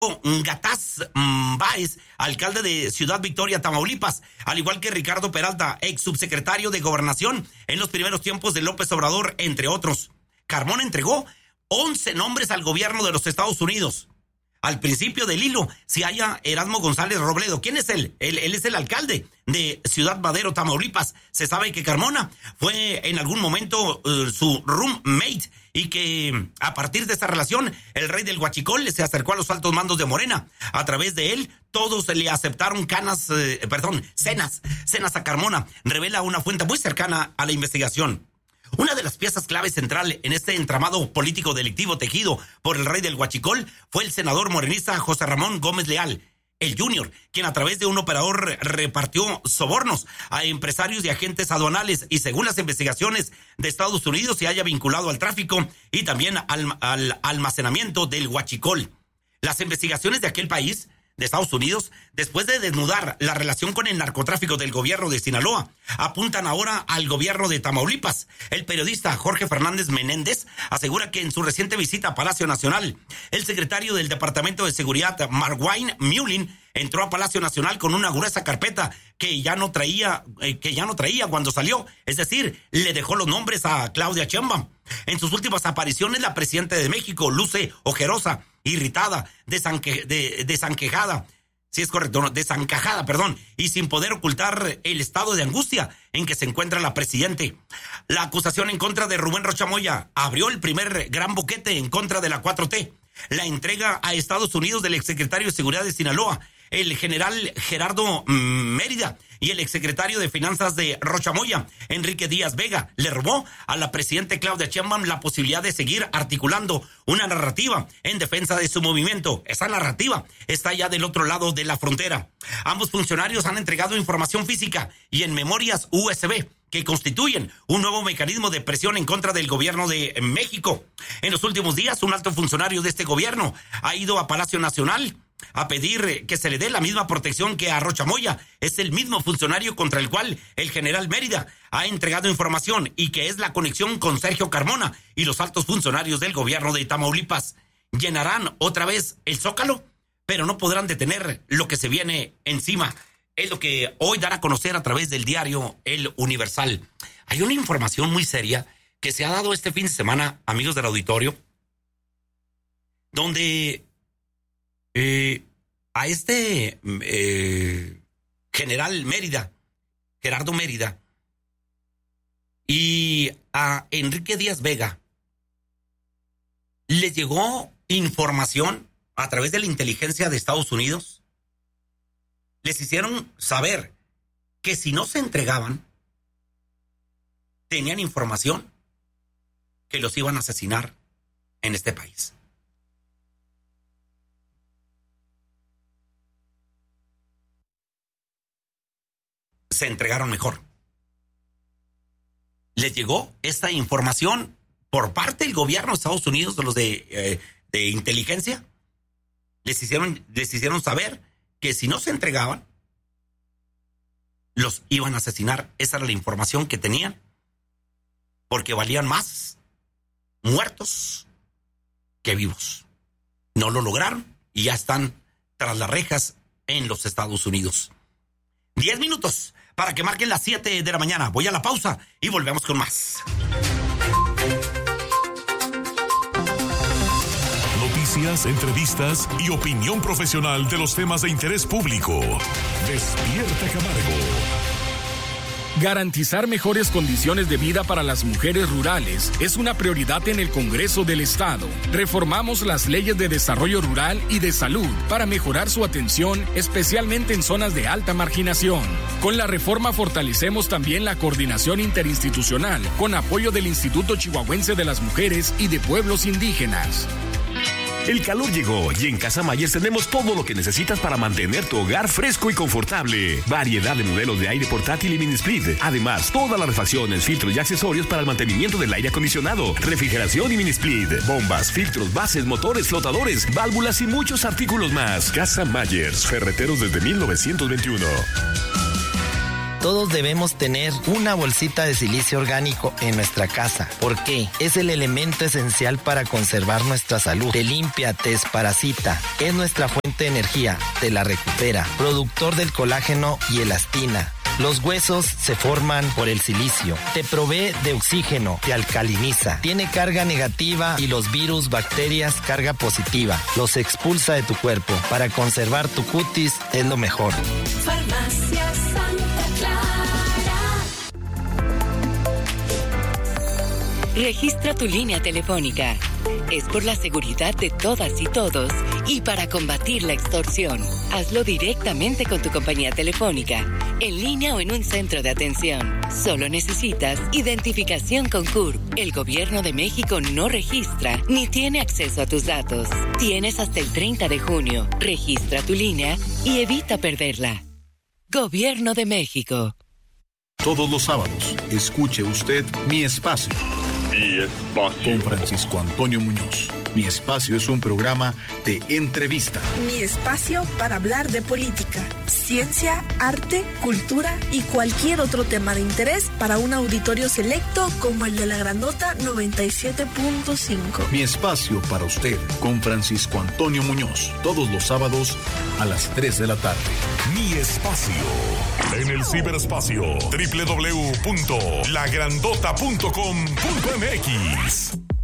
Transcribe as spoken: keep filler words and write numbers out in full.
Gataz Báez, alcalde de Ciudad Victoria, Tamaulipas, al igual que Ricardo Peralta, ex subsecretario de Gobernación en los primeros tiempos de López Obrador, entre otros. Carmona entregó once nombres al gobierno de los Estados Unidos. Al principio del hilo se halla Erasmo González Robledo. ¿Quién es él? Él, él es el alcalde de Ciudad Madero, Tamaulipas. Se sabe que Carmona fue en algún momento uh, su roommate y que a partir de esta relación el rey del Huachicol se acercó a los altos mandos de Morena. A través de él todos le aceptaron canas, eh, perdón, cenas, cenas a Carmona. Revela una fuente muy cercana a la investigación. Una de las piezas clave central en este entramado político delictivo tejido por el rey del Huachicol fue el senador morenista José Ramón Gómez Leal, el Junior, quien a través de un operador repartió sobornos a empresarios y agentes aduanales y según las investigaciones de Estados Unidos se haya vinculado al tráfico y también al, al almacenamiento del Huachicol. Las investigaciones de aquel país, de Estados Unidos, después de desnudar la relación con el narcotráfico del gobierno de Sinaloa, apuntan ahora al gobierno de Tamaulipas. El periodista Jorge Fernández Menéndez asegura que en su reciente visita a Palacio Nacional, el secretario del Departamento de Seguridad, Marwayne Mullin, entró a Palacio Nacional con una gruesa carpeta que ya no traía, eh, que ya no traía cuando salió. Es decir, le dejó los nombres a Claudia Sheinbaum. En sus últimas apariciones, la presidenta de México luce ojerosa, irritada, desanque, de, desanquejada, si es correcto, no, desancajada, perdón, y sin poder ocultar el estado de angustia en que se encuentra la presidente. La acusación en contra de Rubén Rocha Moya abrió el primer gran boquete en contra de la cuatro T. La entrega a Estados Unidos del exsecretario de Seguridad de Sinaloa, el general Gerardo Mérida, y el exsecretario de Finanzas de Rocha Moya, Enrique Díaz Vega, le robó a la presidenta Claudia Sheinbaum la posibilidad de seguir articulando una narrativa en defensa de su movimiento. Esa narrativa está ya del otro lado de la frontera. Ambos funcionarios han entregado información física y en memorias U S B que constituyen un nuevo mecanismo de presión en contra del gobierno de México. En los últimos días, un alto funcionario de este gobierno ha ido a Palacio Nacional a pedir que se le dé la misma protección que a Rocha Moya. Es el mismo funcionario contra el cual el general Mérida ha entregado información y que es la conexión con Sergio Carmona y los altos funcionarios del gobierno de Tamaulipas. Llenarán otra vez el Zócalo, pero no podrán detener lo que se viene encima. Es lo que hoy dará a conocer a través del diario El Universal. Hay una información muy seria que se ha dado este fin de semana, amigos del auditorio, donde Eh, a este eh, general Mérida, Gerardo Mérida, y a Enrique Díaz Vega, les llegó información a través de la inteligencia de Estados Unidos. Les hicieron saber que si no se entregaban, tenían información que los iban a asesinar en este país. Se entregaron mejor. Les llegó esta información por parte del gobierno de Estados Unidos, de los de, eh, de inteligencia. Les hicieron, les hicieron saber que si no se entregaban, los iban a asesinar. Esa era la información que tenían, porque valían más muertos que vivos. No lo lograron y ya están tras las rejas en los Estados Unidos. Diez minutos para que marquen las siete de la mañana. Voy a la pausa y volvemos con más. Noticias, entrevistas y opinión profesional de los temas de interés público. Despierta Camargo. Garantizar mejores condiciones de vida para las mujeres rurales es una prioridad en el Congreso del Estado. Reformamos las leyes de desarrollo rural y de salud para mejorar su atención, especialmente en zonas de alta marginación. Con la reforma fortalecemos también la coordinación interinstitucional con apoyo del Instituto Chihuahuense de las Mujeres y de Pueblos Indígenas. El calor llegó y en Casa Myers tenemos todo lo que necesitas para mantener tu hogar fresco y confortable. Variedad de modelos de aire portátil y mini split. Además, todas las refacciones, filtros y accesorios para el mantenimiento del aire acondicionado, refrigeración y mini split, bombas, filtros, bases, motores, flotadores, válvulas y muchos artículos más. Casa Myers, ferreteros desde mil novecientos veintiuno. Todos debemos tener una bolsita de silicio orgánico en nuestra casa. ¿Por qué? Es el elemento esencial para conservar nuestra salud. Te limpia, te desparasita. Es nuestra fuente de energía. Te la recupera. Productor del colágeno y elastina. Los huesos se forman por el silicio. Te provee de oxígeno, te alcaliniza. Tiene carga negativa y los virus, bacterias, carga positiva. Los expulsa de tu cuerpo. Para conservar tu cutis es lo mejor. Farmacia Santa Clara. Registra tu línea telefónica. Es por la seguridad de todas y todos y para combatir la extorsión. Hazlo directamente con tu compañía telefónica, en línea o en un centro de atención. Solo necesitas identificación con C U R P. El Gobierno de México no registra ni tiene acceso a tus datos. Tienes hasta el treinta de junio. Registra tu línea y evita perderla. Gobierno de México. Todos los sábados, escuche usted Mi Espacio. Mi Espacio. Con Francisco Antonio Muñoz. Mi Espacio es un programa de entrevista. Mi espacio para hablar de política, ciencia, arte, cultura y cualquier otro tema de interés para un auditorio selecto como el de la Grandota noventa y siete punto cinco. Mi Espacio para usted con Francisco Antonio Muñoz. Todos los sábados a las tres de la tarde. Mi Espacio. En el ciberespacio doble u doble u doble u punto la grandota punto com punto m x.